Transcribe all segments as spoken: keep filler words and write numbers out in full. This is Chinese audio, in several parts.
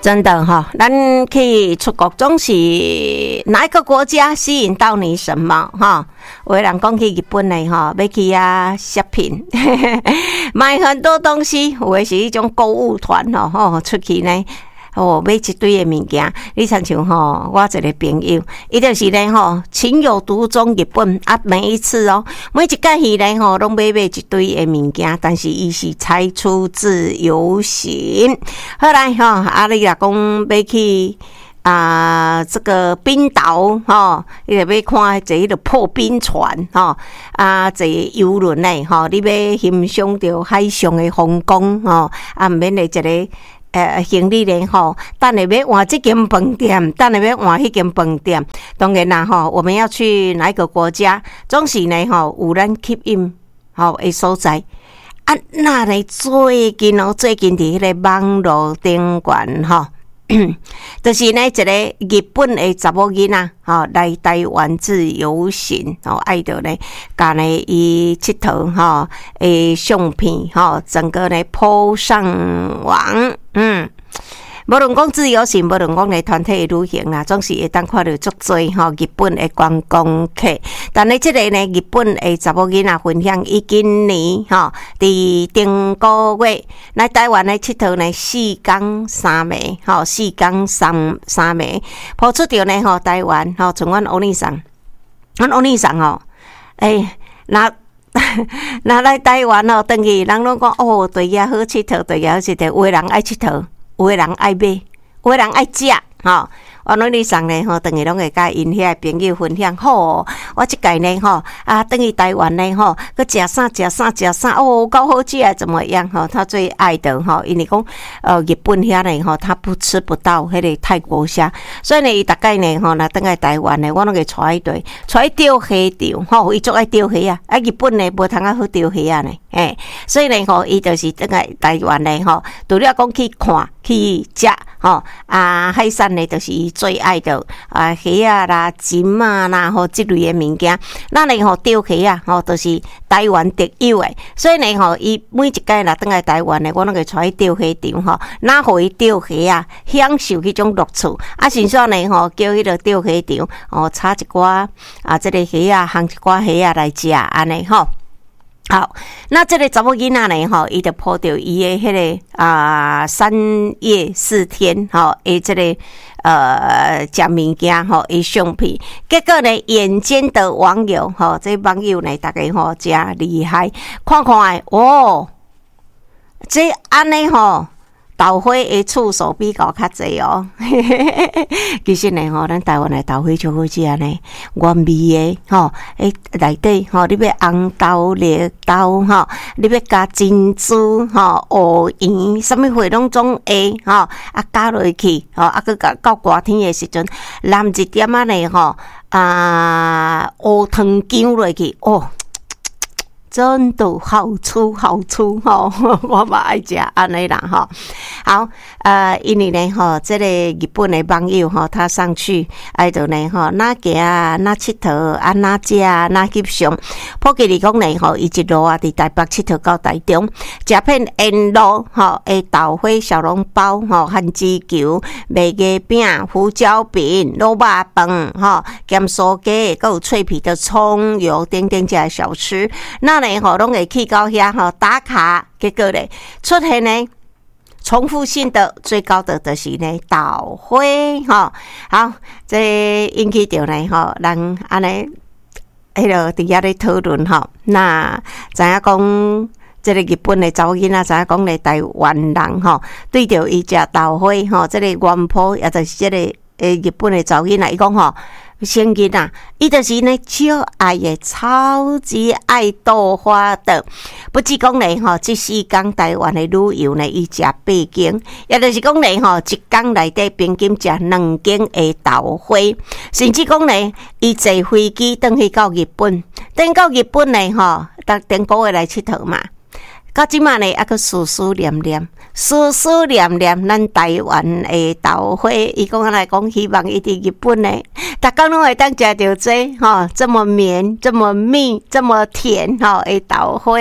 真的哈，咱去出国总是哪一个国家吸引到你什么哈？有的人讲去日本的哈，要去啊 shopping， 买很多东西，有的是一种购物团哦，吼出去呢。哦，买一堆的物件，你亲像吼，我一个朋友，伊就是咧吼，情有独钟日本啊，每一次哦，每一届去咧吼，拢买买一堆的物件，但是伊是采取自由行。后来吼，啊，你若讲要去啊，这个冰岛吼，你著要看坐迄个破冰船吼，啊，坐游轮嘞吼，你要欣赏到海上的风光吼，啊，毋免咧一个。呃，行李咧吼，等下要换这间饭店，等下要换迄间饭店。当然啦吼，我们要去哪一个国家，总是呢吼有咱吸引吼的所在。啊，那呢最近哦，最近伫迄个网络顶悬吼。就是呢，一个日本的查某囡仔吼来台湾自由行，吼爱到呢，甲呢伊佚佗吼诶相片吼，整个呢抛上网，嗯。无论讲自由行，无论讲咧团体旅行啦，总是会当看到足多吼日本的观光客。但是即个呢，日本的查某囡仔分享，伊今年吼伫顶个月来台湾咧佚佗呢四天三暝，吼四天三三暝，抛出着呢吼台湾吼，从阮欧尼桑，阮欧尼桑吼，诶那。那来台湾吼，等去人拢讲哦，对遐好佚佗，对遐好佚佗，有的人爱佚佗。有的人爱买，有的人爱食，吼。我努力上呢，吼，等于拢会甲因遐朋友分享。吼，我即届呢，吼啊，等于台湾呢，吼，佮食啥食啥食啥，哦，够好食啊，怎么样？吼，他最爱的吼，因为讲呃日本遐呢，吼，他不吃不到迄个泰国虾，所以呢，伊大概呢，吼，若等来台湾呢，我拢会带伊对，带伊钓虾钓，吼，伊足爱钓虾啊，啊，日本呢无通啊好钓虾啊呢，诶，所以呢，吼，伊就是等来台湾呢，吼，除了讲去看去食，吼啊，海产呢，就是伊最爱的啊，虾啊啦、金啊啦，吼，即类的物件。咱呢吼钓虾啊，吼，都是台湾特有的。所以呢吼，伊每一届若倒来台湾呢，我拢会带伊钓虾场吼，哪互伊钓虾啊，享受迄种乐趣。啊，甚至呢吼，叫迄个钓虾场哦，炒一寡啊，即个虾啊，烘一寡虾啊来食安尼吼。好，那这个查某囡仔呢，吼，伊就抱着伊的迄个啊三夜四天，吼，诶，这个呃食物件，吼，诶相片，结果呢，眼尖的网友，吼，这网友呢，大家吼真厉害，看看哦，这安尼吼。豆花的次数比较较济哦，其实呢吼，咱台湾的豆花就好食呢，原味的吼，诶内底吼，你要红豆、绿豆吼，你要加珍珠吼、乌圆，什么货拢总会吼，啊加落去吼，啊佮到到寒天的时阵，淋一点仔呢吼，啊乌糖浆落去哦。真的好吃好吃吼，我嘛爱食安尼啦吼。好，呃，因为呢吼，这个日本的网友吼，他上去爱到呢吼，哪行哪佚佗啊，哪食哪翕相。普吉嚟讲呢吼，伊一路啊伫台北佚佗到台中，食片沿路吼，诶豆花小笼包吼，番薯球、麦鸡饼、胡椒饼、萝卜饭吼，咸酥鸡，佮有脆皮的葱油等等这小吃。那呢吼，拢会去到遐吼打卡，结果咧出现呢重复性的最高的就是呢豆花吼。好，这引起着呢吼，人安尼迄个伫遐咧讨论吼。那知影讲，这个日本的查某囡仔知影讲咧台湾人吼，对着伊食豆花吼，这个原谱也就是这个诶日本的查某囡仔，伊讲吼。先囡仔，伊就是呢超爱的，超级爱豆花的。不止讲呢吼，这四天台湾的旅游呢，伊食八间，也就是讲呢吼，一天内底平均食两间的豆花，甚至讲呢，伊坐飞机转去到日本，等到日本呢吼，逐顶个月来佚佗嘛。到即马呢，还佫思思念念，思思念念咱台湾的豆花。伊讲来讲，希望伊伫日本呢，逐工拢会当食着这吼，这么绵、这么密、这么甜吼的豆花。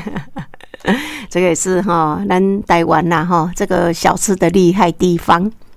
这个是哈，咱台湾呐哈，这个小吃的厉害地方。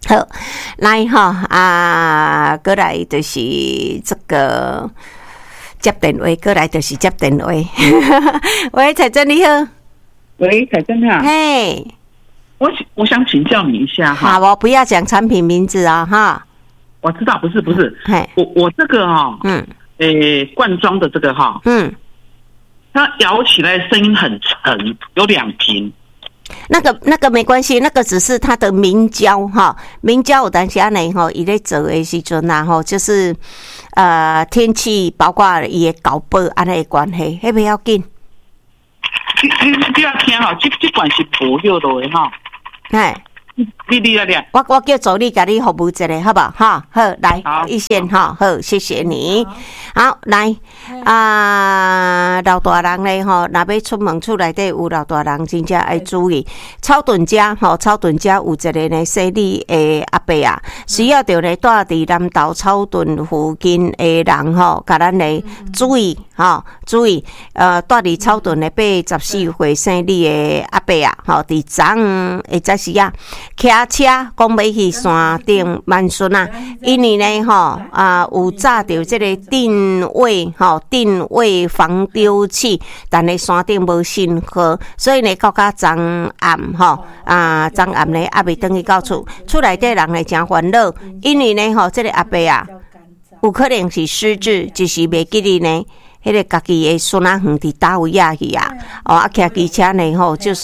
好，来哈啊，过来就是这个接电话，过来就是接电话。喂，彩珍你好。 喂，彩珍啊。 嘿， 我我想请教你一下哈。 好，我不要讲产品名字啊哈。 我知道，不是不是。 嘿， 我我这个哈， 嗯， 诶、欸，罐装的这个哈， 嗯， 它摇起来声音很沉，有两频。 那个那个没关系，那个只是它的明胶哈，明胶有当下呢哈，伊咧做的时阵呐吼，就是呃天气包括伊的搞爆安尼的关系，迄不要紧。 你你你要听吼，这这罐是无药的哈。 哎， 你你来来， 我我叫助理给你服务一下，好不好？哈，好，来一线哈，好，谢谢你。好，来啊，老大人咧吼，若要出门厝内底有老大人，真正爱注意。草屯家吼，草屯家有一个呢，生理的阿伯啊，需要着咧住伫南投草屯附近的人吼，甲咱咧注意吼，注意呃，住伫草屯的八十四岁生理的阿伯啊，吼，伫昨下早时啊。骑车讲要去山顶万顺啊，因为呢吼啊有炸着这个定位吼定位防丢器，但是山顶无信号，所以呢到甲昨暗吼啊昨暗呢还未转去到厝，厝内底人呢真烦恼，因为呢吼这个阿伯啊有可能是失智，就是袂记哩呢。迄个家己的孙仔远伫倒位啊去啊，哦啊骑机车呢吼就是。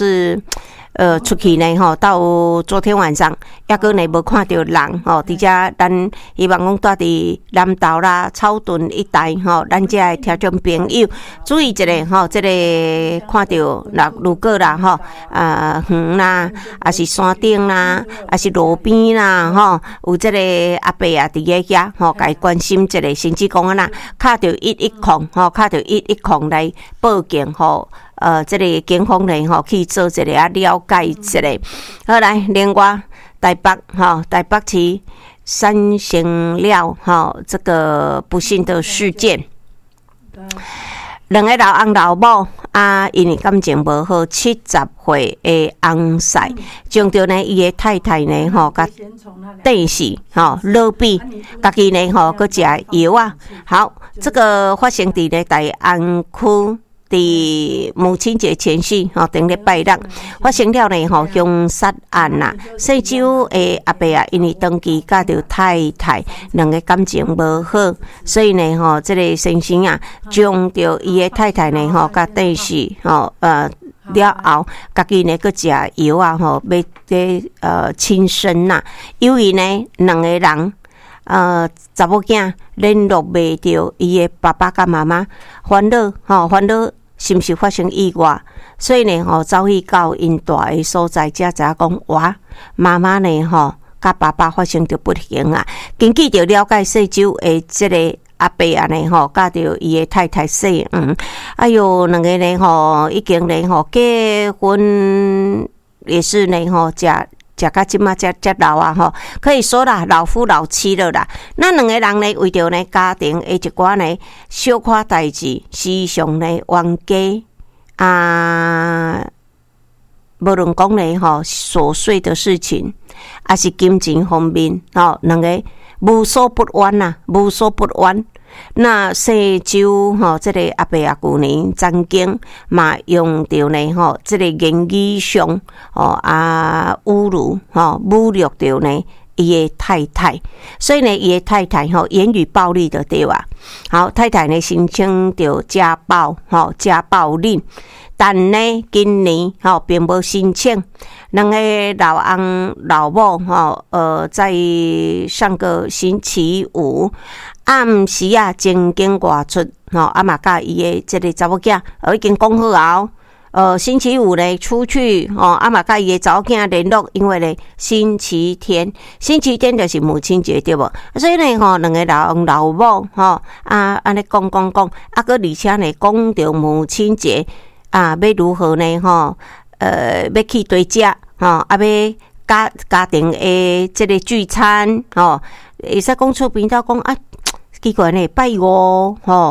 呃，出去呢吼，到昨天晚上，抑个呢无看到人吼，伫遮咱希望讲住伫南投啦、草屯一带吼，咱遮的听众朋友注意一下吼，即、这个看到啦，如果啦吼，啊远啦，还是山顶啦，还是路边啦吼，有即个阿伯啊伫个遐吼，该关心一下，甚至讲啊呐，敲着一一空吼，敲着一一空来报警吼。呃，这个警方呢，吼去做一个啊了解一下。好来，另外台北哈，台北市三星了哈，这个不幸的事件，两个老翁老母啊，因为感情无好，七十岁的翁婿，将着呢伊的太太呢，吼，甲电死，吼落毙，家己呢，吼，搁食药啊。好，这个发生伫咧大安区。伫母亲节前夕，吼，顶礼拜六发生了呢，吼凶杀案呐。姓周诶阿伯啊，因为登记嫁着太太，两个感情无好，所以呢，吼，这个先生啊，将着伊诶太太呢，吼，甲电视，吼，呃。了后，家己呢搁食药啊，吼，要这呃轻生呐。由于呢，两个人呃查某囝联络袂着伊诶爸爸甲妈妈，烦恼吼，烦恼。是毋是发生意外？所以呢，吼走去到因大个所在，才知影讲哇，妈妈呢，吼甲爸爸发生着不幸啊。根据着了解，细周诶，即个阿伯啊呢，吼甲着伊诶太太细嗯，哎哟，两个呢，吼已经呢，吼结婚也是呢，吼食。食到即马才才老啊吼，可以说啦，老夫老妻了啦。那两个人呢，为着呢家庭诶一寡呢小可代志，时常呢冤家啊，无论讲呢吼琐碎的事情，还是金钱方面，吼两个无所不冤呐，无所不冤。那西周吼，这个阿伯啊，旧年曾经嘛用着呢吼，这个言语上哦啊侮辱吼，侮辱着呢伊的太太，所以呢伊的太太吼言语暴力的对吧？好，太太呢申请着家暴吼，家暴令，但呢今年吼并无申请。两个老翁老母吼，呃，在上个星期五。暗时啊，曾经外出吼，啊嘛甲伊诶即个查某囝，呃已经讲好啊。呃，星期五呢出去哦，啊嘛甲伊诶查某囝联络，因为呢星期天，星期天就是母亲节对无？所以呢吼，两个老翁老母吼，啊安尼讲讲讲，啊个而且呢讲到母亲节啊，要如何呢吼？呃，要去对食吼，啊要家家庭诶即个聚餐吼，会使讲厝边头讲啊。奇怪呢，拜五吼啊，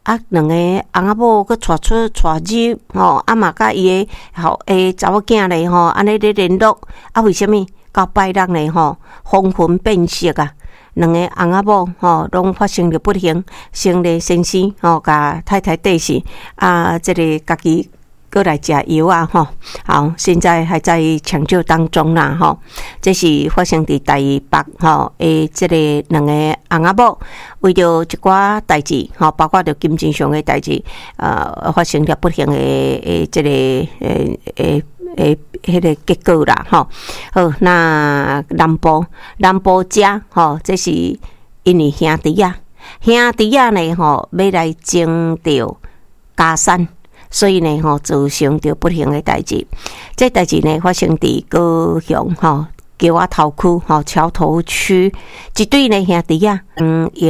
啊，两个翁仔某佮带出带入吼，啊嘛甲伊诶吼诶查某囝咧吼，安尼咧联络，啊为虾米到拜六咧吼风云变色啊？两个翁仔某吼拢发生着不幸，先咧先生吼甲太太对死，啊，即、这个家己过来食药啊吼，好，现在还在抢救当中啦吼。这是发生伫台北吼诶，即个两个翁仔某为着一寡代志吼，包括着金钱上诶代志，呃，发生了不幸诶诶，即、这个诶诶。诶，迄个结果啦，吼，好，那南部南部遮吼，这是因为兄弟啊，兄弟啊呢，吼，要来争着家产，所以呢，吼，造成着不幸的代志。这代志呢，发生伫高雄吼，叫我头区吼，桥头区一对呢兄弟啊，嗯。